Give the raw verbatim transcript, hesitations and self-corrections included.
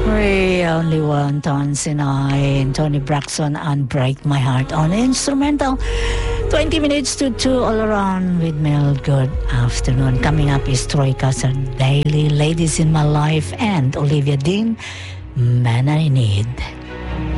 We Only One, Ton Sinai, Tony Braxton, and Break My Heart on instrumental. twenty minutes to two all around with Mel. Good afternoon. Coming up is Troy Cousin Daily, Ladies in My Life, and Olivia Dean, Man I Need.